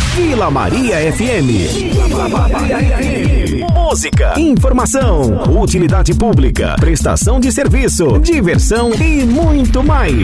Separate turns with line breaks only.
Vila Maria FM. Música, informação, utilidade pública, prestação de serviço, diversão e muito mais.